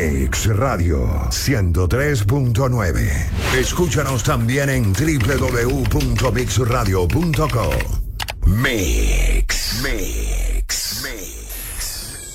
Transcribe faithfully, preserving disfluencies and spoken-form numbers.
Mix Radio ciento tres punto nueve. Escúchanos también en doble u doble u doble u punto mix radio punto com. Mix. Mix.